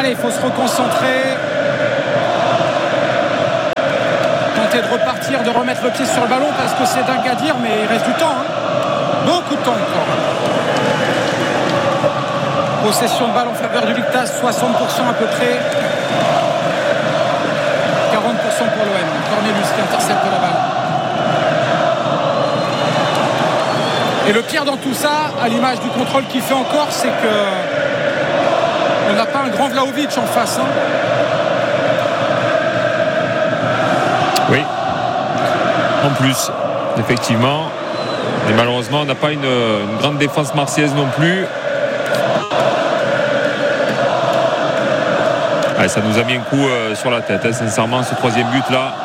Allez, il faut se reconcentrer. Tenter de repartir, de remettre le pied sur le ballon parce que c'est dingue à dire, mais il reste du temps. Beaucoup de temps encore. Possession de balle en faveur du Luktas, 60% à peu près. 40% pour l'OM. Cornelius qui intercepte la balle. Et le pire dans tout ça, à l'image du contrôle qu'il fait encore, c'est que on n'a pas un grand Vlahovic en face. Oui. En plus, effectivement. Et malheureusement, on n'a pas une grande défense marseillaise non plus. Ouais, ça nous a mis un coup sur la tête, sincèrement, ce troisième but là.